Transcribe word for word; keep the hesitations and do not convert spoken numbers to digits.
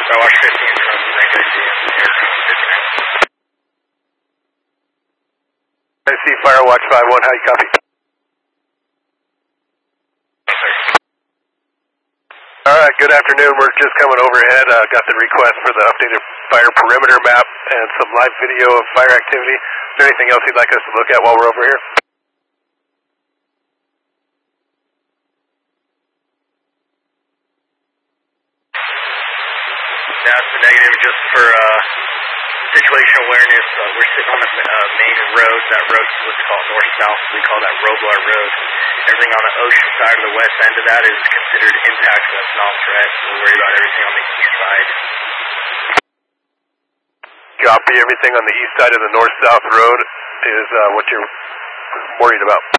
Firewatch fifteen from Regular C M, fifty-nine. I see Firewatch five one, how you copy? Alright, good afternoon. We're just coming overhead. Uh, got the request for the updated fire perimeter map and some live video of fire activity. Is there anything else you'd like us to look at while we're over here? Yeah, it's a negative just for uh, situational awareness. Uh, we're sitting on a uh, main road. That road is what's called north-south. We call that Roblar Road. Everything on the ocean side of the west end of that is considered impact, so that's non-threat. We're worried about everything on the east side. Copy. Everything on the east side of the north-south road is uh, what you're worried about.